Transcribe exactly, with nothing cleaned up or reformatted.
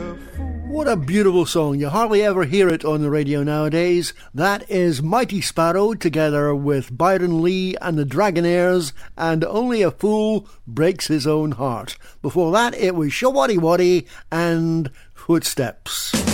What a beautiful song. You hardly ever hear it on the radio nowadays. That is Mighty Sparrow together with Byron Lee and the Dragonaires and Only a Fool Breaks His Own Heart. Before that it was Showaddy Waddy and Footsteps.